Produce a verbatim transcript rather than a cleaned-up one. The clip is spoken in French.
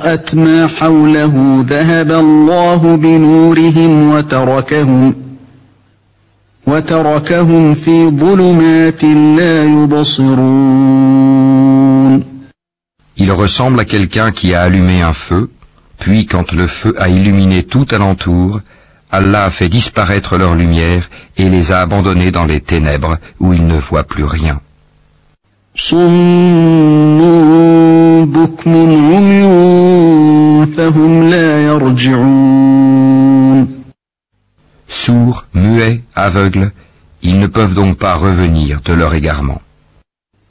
أضاءت ما حوله ذهب الله بنورهم وتركهم وتركهم في ظلمات لا يبصرون. Il ressemble à quelqu'un qui a allumé un feu, puis quand le feu a illuminé tout alentour, Allah a fait disparaître leur lumière et les a abandonnés dans les ténèbres où ils ne voient plus rien. صم بكم عمي فهم لا يرجعون. Sourds, muets, aveugles, ils ne peuvent donc pas revenir de leur égarement.